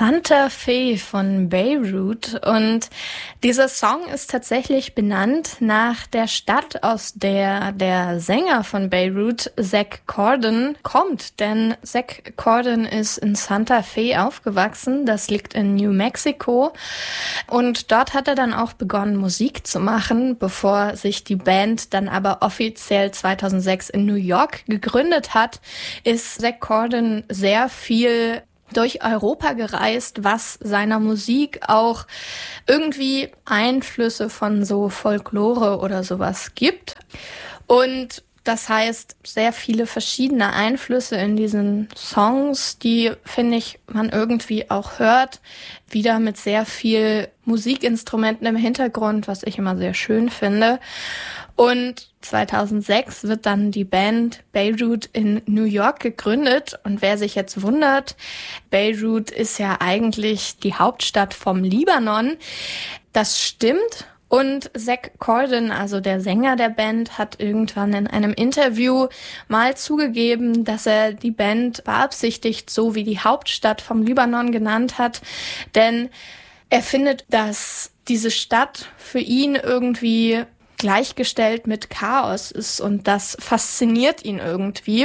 Santa Fe von Beirut, und dieser Song ist tatsächlich benannt nach der Stadt, aus der der Sänger von Beirut, Zack Corden, kommt. Denn Zack Corden ist in Santa Fe aufgewachsen, das liegt in New Mexico, und dort hat er dann auch begonnen, Musik zu machen, bevor sich die Band dann aber offiziell 2006 in New York gegründet hat, ist Zack Corden sehr viel durch Europa gereist, was seiner Musik auch irgendwie Einflüsse von so Folklore oder sowas gibt. Und das heißt, sehr viele verschiedene Einflüsse in diesen Songs, die, finde ich, man irgendwie auch hört, wieder mit sehr viel Musikinstrumenten im Hintergrund, was ich immer sehr schön finde. Und 2006 wird dann die Band Beirut in New York gegründet. Und wer sich jetzt wundert, Beirut ist ja eigentlich die Hauptstadt vom Libanon. Das stimmt. Und Zack Corden, also der Sänger der Band, hat irgendwann in einem Interview mal zugegeben, dass er die Band beabsichtigt so wie die Hauptstadt vom Libanon genannt hat. Denn er findet, dass diese Stadt für ihn irgendwie gleichgestellt mit Chaos ist, und das fasziniert ihn irgendwie.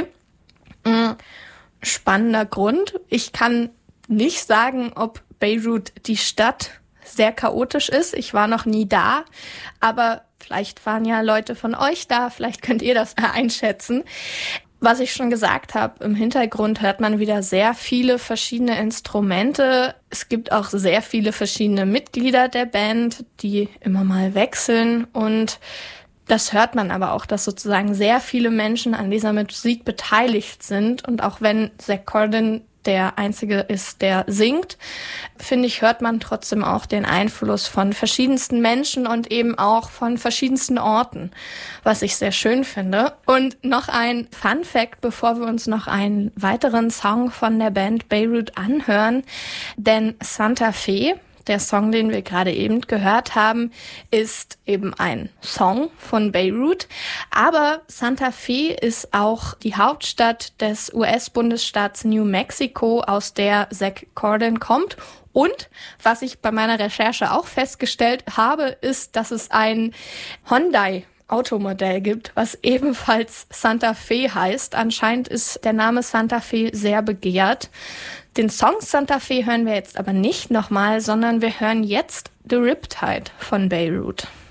Spannender Grund. Ich kann nicht sagen, ob Beirut, die Stadt, sehr chaotisch ist. Ich war noch nie da, aber vielleicht waren ja Leute von euch da, vielleicht könnt ihr das einschätzen. Was ich schon gesagt habe, im Hintergrund hört man wieder sehr viele verschiedene Instrumente. Es gibt auch sehr viele verschiedene Mitglieder der Band, die immer mal wechseln, und das hört man aber auch, dass sozusagen sehr viele Menschen an dieser Musik beteiligt sind. Und auch wenn Zack Corden der Einzige ist, der singt, finde ich, hört man trotzdem auch den Einfluss von verschiedensten Menschen und eben auch von verschiedensten Orten, was ich sehr schön finde. Und noch ein Fun Fact, bevor wir uns noch einen weiteren Song von der Band Beirut anhören, denn Santa Fe, der Song, den wir gerade eben gehört haben, ist eben ein Song von Beirut. Aber Santa Fe ist auch die Hauptstadt des US-Bundesstaats New Mexico, aus der Zack Corden kommt. Und was ich bei meiner Recherche auch festgestellt habe, ist, dass es ein Hyundai-Automodell gibt, was ebenfalls Santa Fe heißt. Anscheinend ist der Name Santa Fe sehr begehrt. Den Song Santa Fe hören wir jetzt aber nicht nochmal, sondern wir hören jetzt The Riptide von Beirut.